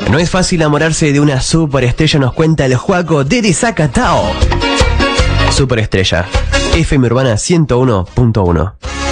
No es fácil enamorarse de una superestrella, nos cuenta el Juaco Didi Zacatao. Superestrella, FM Urbana 101.1.